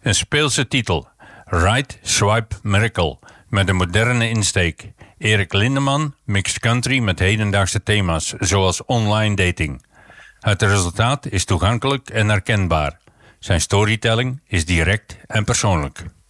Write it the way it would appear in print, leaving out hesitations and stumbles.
Een speelse titel, Right Swipe Miracle, met een moderne insteek. Erik Lindeman mixt country met hedendaagse thema's, zoals online dating. Het resultaat is toegankelijk en herkenbaar. Zijn storytelling is direct en persoonlijk.